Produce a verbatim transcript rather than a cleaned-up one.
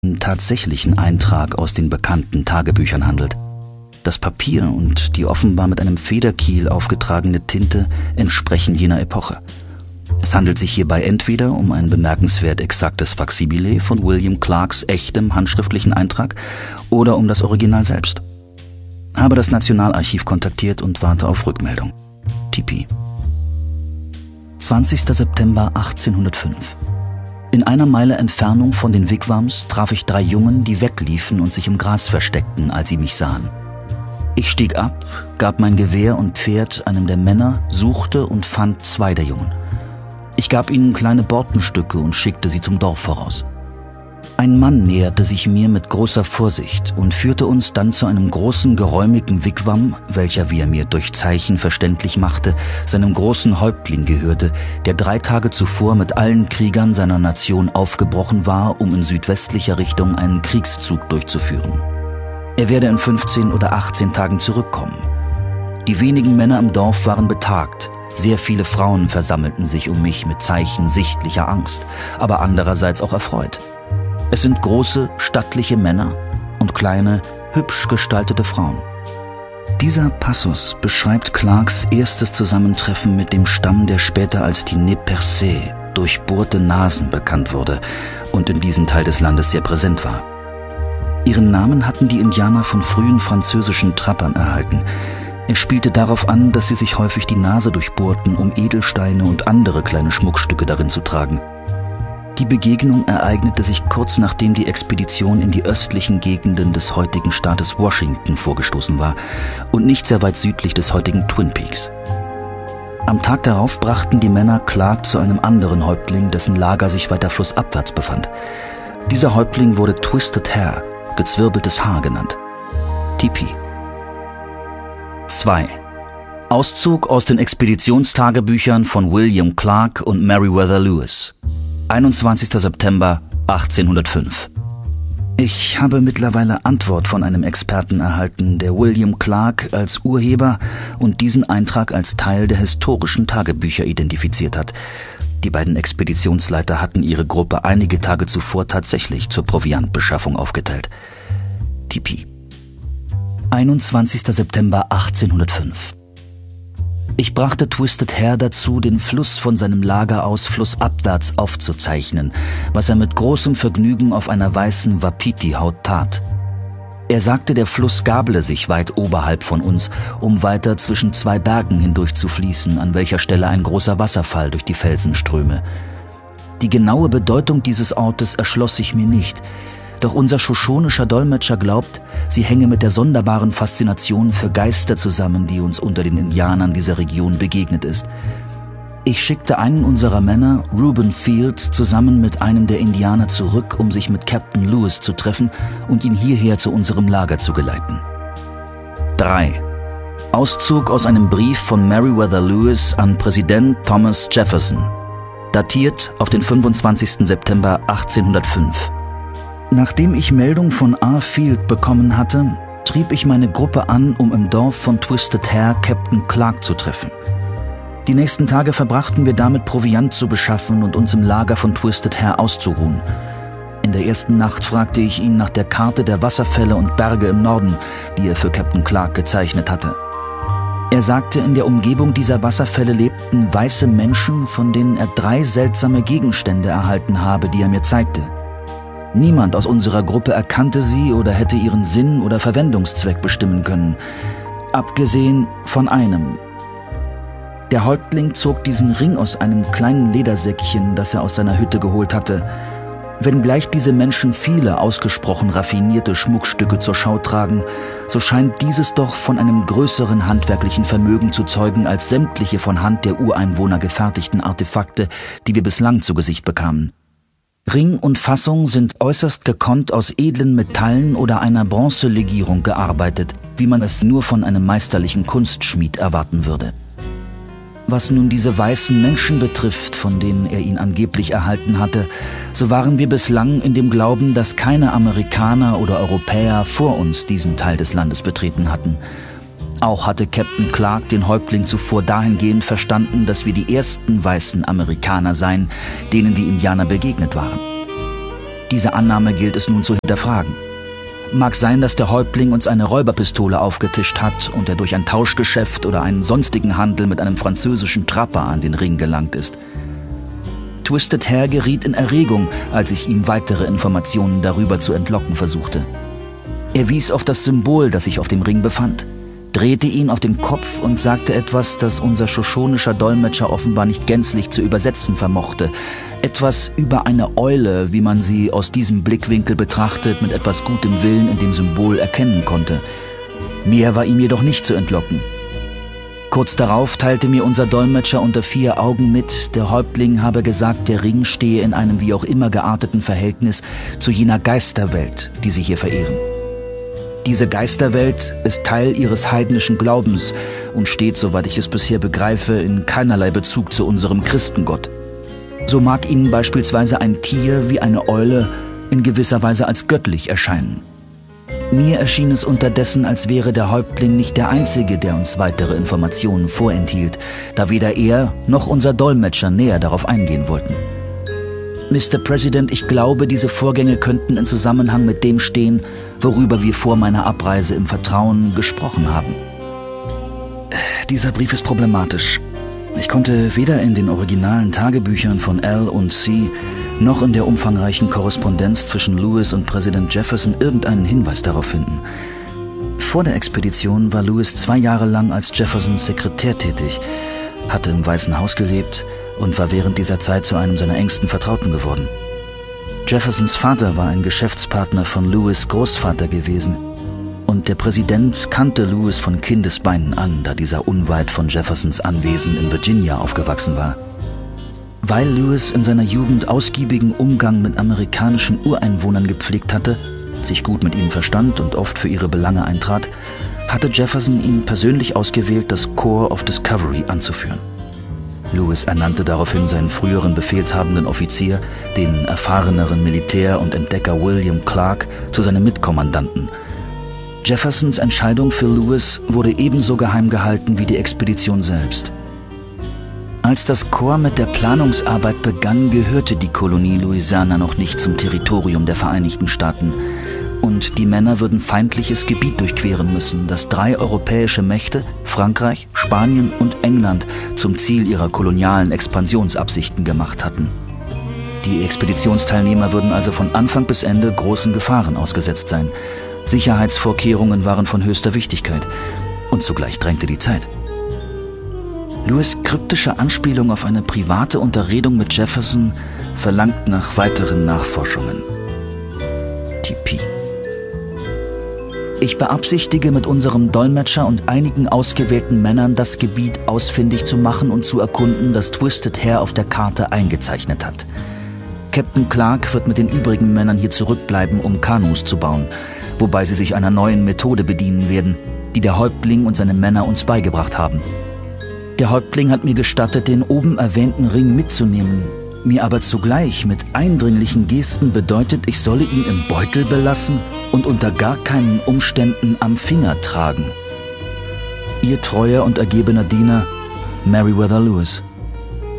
tatsächlichen Eintrag aus den bekannten Tagebüchern handelt. Das Papier und die offenbar mit einem Federkiel aufgetragene Tinte entsprechen jener Epoche. Es handelt sich hierbei entweder um ein bemerkenswert exaktes Faksimile von William Clarks echtem handschriftlichen Eintrag oder um das Original selbst. Habe das Nationalarchiv kontaktiert und warte auf Rückmeldung. Tipi. zwanzigster September achtzehnhundertfünf. In einer Meile Entfernung von den Wigwams traf ich drei Jungen, die wegliefen und sich im Gras versteckten, als sie mich sahen. Ich stieg ab, gab mein Gewehr und Pferd einem der Männer, suchte und fand zwei der Jungen. Ich gab ihnen kleine Bortenstücke und schickte sie zum Dorf voraus. Ein Mann näherte sich mir mit großer Vorsicht und führte uns dann zu einem großen, geräumigen Wigwam, welcher, wie er mir durch Zeichen verständlich machte, seinem großen Häuptling gehörte, der drei Tage zuvor mit allen Kriegern seiner Nation aufgebrochen war, um in südwestlicher Richtung einen Kriegszug durchzuführen. Er werde in fünfzehn oder achtzehn Tagen zurückkommen. Die wenigen Männer im Dorf waren betagt. Sehr viele Frauen versammelten sich um mich mit Zeichen sichtlicher Angst, aber andererseits auch erfreut. Es sind große, stattliche Männer und kleine, hübsch gestaltete Frauen. Dieser Passus beschreibt Clarks erstes Zusammentreffen mit dem Stamm, der später als die Nez Percés, durchbohrte Nasen, bekannt wurde und in diesem Teil des Landes sehr präsent war. Ihren Namen hatten die Indianer von frühen französischen Trappern erhalten. Er spielte darauf an, dass sie sich häufig die Nase durchbohrten, um Edelsteine und andere kleine Schmuckstücke darin zu tragen. Die Begegnung ereignete sich kurz nachdem die Expedition in die östlichen Gegenden des heutigen Staates Washington vorgestoßen war und nicht sehr weit südlich des heutigen Twin Peaks. Am Tag darauf brachten die Männer Clark zu einem anderen Häuptling, dessen Lager sich weiter flussabwärts befand. Dieser Häuptling wurde Twisted Hair, gezwirbeltes Haar genannt. Tipi. zwei. Auszug aus den Expeditionstagebüchern von William Clark und Meriwether Lewis. einundzwanzigster September achtzehnhundertfünf. Ich habe mittlerweile Antwort von einem Experten erhalten, der William Clark als Urheber und diesen Eintrag als Teil der historischen Tagebücher identifiziert hat. Die beiden Expeditionsleiter hatten ihre Gruppe einige Tage zuvor tatsächlich zur Proviantbeschaffung aufgeteilt. Tipi. einundzwanzigster September achtzehnhundertfünf. Ich brachte Twisted Hair dazu, den Fluss von seinem Lager aus flussabwärts aufzuzeichnen, was er mit großem Vergnügen auf einer weißen Wapiti-Haut tat. Er sagte, der Fluss gable sich weit oberhalb von uns, um weiter zwischen zwei Bergen hindurch zu fließen, an welcher Stelle ein großer Wasserfall durch die Felsen ströme. Die genaue Bedeutung dieses Ortes erschloss sich mir nicht, doch unser shoshonischer Dolmetscher glaubt, sie hänge mit der sonderbaren Faszination für Geister zusammen, die uns unter den Indianern dieser Region begegnet ist. Ich schickte einen unserer Männer, Reuben Fields, zusammen mit einem der Indianer zurück, um sich mit Captain Lewis zu treffen und ihn hierher zu unserem Lager zu geleiten. drei. Auszug aus einem Brief von Meriwether Lewis an Präsident Thomas Jefferson, datiert auf den fünfundzwanzigsten September achtzehnhundertfünf. Nachdem ich Meldung von R. Field bekommen hatte, trieb ich meine Gruppe an, um im Dorf von Twisted Hair Captain Clark zu treffen. Die nächsten Tage verbrachten wir damit, Proviant zu beschaffen und uns im Lager von Twisted Hair auszuruhen. In der ersten Nacht fragte ich ihn nach der Karte der Wasserfälle und Berge im Norden, die er für Captain Clark gezeichnet hatte. Er sagte, in der Umgebung dieser Wasserfälle lebten weiße Menschen, von denen er drei seltsame Gegenstände erhalten habe, die er mir zeigte. Niemand aus unserer Gruppe erkannte sie oder hätte ihren Sinn oder Verwendungszweck bestimmen können, abgesehen von einem. Der Häuptling zog diesen Ring aus einem kleinen Ledersäckchen, das er aus seiner Hütte geholt hatte. Wenngleich diese Menschen viele ausgesprochen raffinierte Schmuckstücke zur Schau tragen, so scheint dieses doch von einem größeren handwerklichen Vermögen zu zeugen als sämtliche von Hand der Ureinwohner gefertigten Artefakte, die wir bislang zu Gesicht bekamen. Ring und Fassung sind äußerst gekonnt aus edlen Metallen oder einer Bronzelegierung gearbeitet, wie man es nur von einem meisterlichen Kunstschmied erwarten würde. Was nun diese weißen Menschen betrifft, von denen er ihn angeblich erhalten hatte, so waren wir bislang in dem Glauben, dass keine Amerikaner oder Europäer vor uns diesen Teil des Landes betreten hatten. Auch hatte Captain Clark den Häuptling zuvor dahingehend verstanden, dass wir die ersten weißen Amerikaner seien, denen die Indianer begegnet waren. Diese Annahme gilt es nun zu hinterfragen. Mag sein, dass der Häuptling uns eine Räuberpistole aufgetischt hat und er durch ein Tauschgeschäft oder einen sonstigen Handel mit einem französischen Trapper an den Ring gelangt ist. Twisted Hair geriet in Erregung, als ich ihm weitere Informationen darüber zu entlocken versuchte. Er wies auf das Symbol, das sich auf dem Ring befand, drehte ihn auf den Kopf und sagte etwas, das unser shoshonischer Dolmetscher offenbar nicht gänzlich zu übersetzen vermochte. Etwas über eine Eule, wie man sie aus diesem Blickwinkel betrachtet, mit etwas gutem Willen in dem Symbol erkennen konnte. Mehr war ihm jedoch nicht zu entlocken. Kurz darauf teilte mir unser Dolmetscher unter vier Augen mit, der Häuptling habe gesagt, der Ring stehe in einem wie auch immer gearteten Verhältnis zu jener Geisterwelt, die sie hier verehren. Diese Geisterwelt ist Teil ihres heidnischen Glaubens und steht, soweit ich es bisher begreife, in keinerlei Bezug zu unserem Christengott. So mag ihnen beispielsweise ein Tier wie eine Eule in gewisser Weise als göttlich erscheinen. Mir erschien es unterdessen, als wäre der Häuptling nicht der Einzige, der uns weitere Informationen vorenthielt, da weder er noch unser Dolmetscher näher darauf eingehen wollten. Mister President, ich glaube, diese Vorgänge könnten in Zusammenhang mit dem stehen, worüber wir vor meiner Abreise im Vertrauen gesprochen haben. Dieser Brief ist problematisch. Ich konnte weder in den originalen Tagebüchern von L und C noch in der umfangreichen Korrespondenz zwischen Lewis und Präsident Jefferson irgendeinen Hinweis darauf finden. Vor der Expedition war Lewis zwei Jahre lang als Jeffersons Sekretär tätig, hatte im Weißen Haus gelebt und war während dieser Zeit zu einem seiner engsten Vertrauten geworden. Jeffersons Vater war ein Geschäftspartner von Lewis' Großvater gewesen und der Präsident kannte Lewis von Kindesbeinen an, da dieser unweit von Jeffersons Anwesen in Virginia aufgewachsen war. Weil Lewis in seiner Jugend ausgiebigen Umgang mit amerikanischen Ureinwohnern gepflegt hatte, sich gut mit ihnen verstand und oft für ihre Belange eintrat, hatte Jefferson ihn persönlich ausgewählt, das Corps of Discovery anzuführen. Lewis ernannte daraufhin seinen früheren befehlshabenden Offizier, den erfahreneren Militär und Entdecker William Clark, zu seinem Mitkommandanten. Jeffersons Entscheidung für Lewis wurde ebenso geheim gehalten wie die Expedition selbst. Als das Corps mit der Planungsarbeit begann, gehörte die Kolonie Louisiana noch nicht zum Territorium der Vereinigten Staaten. Und die Männer würden feindliches Gebiet durchqueren müssen, das drei europäische Mächte, Frankreich, Spanien und England, zum Ziel ihrer kolonialen Expansionsabsichten gemacht hatten. Die Expeditionsteilnehmer würden also von Anfang bis Ende großen Gefahren ausgesetzt sein. Sicherheitsvorkehrungen waren von höchster Wichtigkeit. Und zugleich drängte die Zeit. Lewis' kryptische Anspielung auf eine private Unterredung mit Jefferson verlangt nach weiteren Nachforschungen. T P. Ich beabsichtige, mit unserem Dolmetscher und einigen ausgewählten Männern das Gebiet ausfindig zu machen und zu erkunden, das Twisted Hair auf der Karte eingezeichnet hat. Captain Clark wird mit den übrigen Männern hier zurückbleiben, um Kanus zu bauen, wobei sie sich einer neuen Methode bedienen werden, die der Häuptling und seine Männer uns beigebracht haben. Der Häuptling hat mir gestattet, den oben erwähnten Ring mitzunehmen, mir aber zugleich mit eindringlichen Gesten bedeutet, ich solle ihn im Beutel belassen und unter gar keinen Umständen am Finger tragen. Ihr treuer und ergebener Diener, Meriwether Lewis.